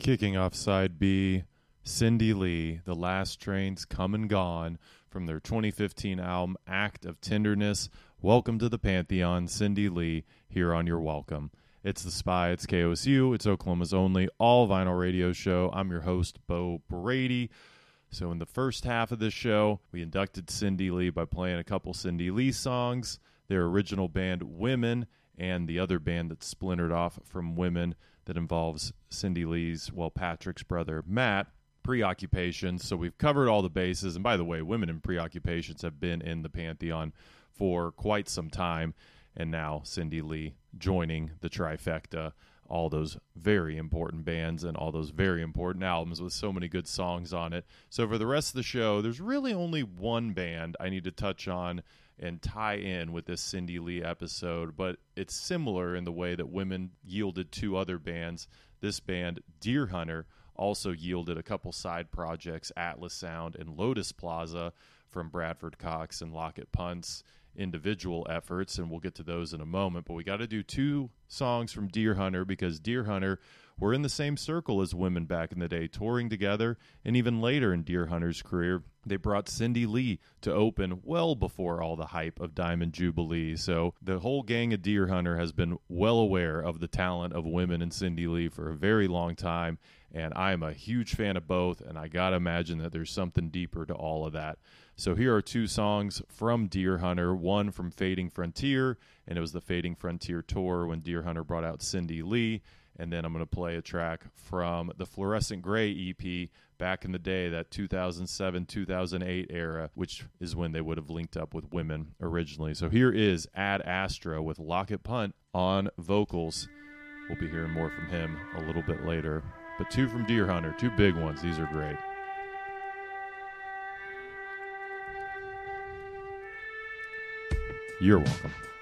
Kicking off side B, Cindy Lee, The Last Train's Come and Gone, from their 2015 album Act of Tenderness. Welcome to the Pantheon, Cindy Lee, here on Your Welcome. It's The Spy, it's KOSU, it's Oklahoma's only all-vinyl radio show. I'm your host, Bo Brady. So in the first half of this show, we inducted Cindy Lee by playing a couple Cindy Lee songs, their original band Women, and the other band that splintered off from Women that involves Cindy Lee's, Patrick's brother, Matt, Preoccupations. So we've covered all the bases. And by the way, Women and Preoccupations have been in the Pantheon for quite some time. And now Cindy Lee joining the trifecta, all those very important bands and all those very important albums with so many good songs on it. So for the rest of the show, there's really only one band I need to touch on and tie in with this Cindy Lee episode, but it's similar in the way that Women yielded two other bands. This band, Deer Hunter, also yielded a couple side projects, Atlas Sound and Lotus Plaza, from Bradford Cox and Lockett Punt's individual efforts, and we'll get to those in a moment. But we got to do two songs from Deer Hunter because Deer Hunter were in the same circle as Women back in the day, touring together, and even later in Deer Hunter's career, they brought Cindy Lee to open well before all the hype of Diamond Jubilee. So the whole gang of Deer Hunter has been well aware of the talent of Women and Cindy Lee for a very long time, and I'm a huge fan of both, and I gotta imagine that there's something deeper to all of that. So here are two songs from Deer Hunter, one from Fading Frontier, and it was the Fading Frontier tour when Deer Hunter brought out Cindy Lee. And then I'm going to play a track from the Fluorescent Gray EP back in the day, that 2007-2008 era, which is when they would have linked up with Women originally. So here is Ad Astra with Lockett Punt on vocals. We'll be hearing more from him a little bit later. But two from Deer Hunter, two big ones. These are great. You're welcome.